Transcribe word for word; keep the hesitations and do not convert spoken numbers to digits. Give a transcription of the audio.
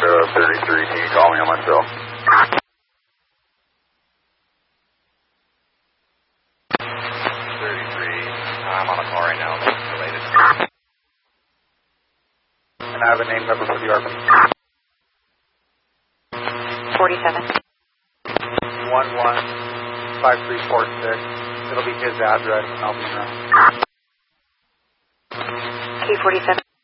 uh, thirty-three, can you call me on my cell? thirty-three, I'm on a call right now, that's related. And I have a name number for the ARPA. forty-seven. one one five three four six. It'll be his address, and I'll be around. K forty-seven.